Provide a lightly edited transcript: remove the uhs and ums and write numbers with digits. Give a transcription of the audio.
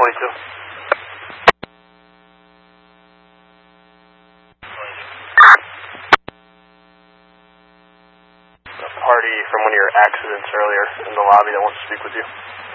22. A party from one of your accidents earlier in the lobby that wants to speak with you.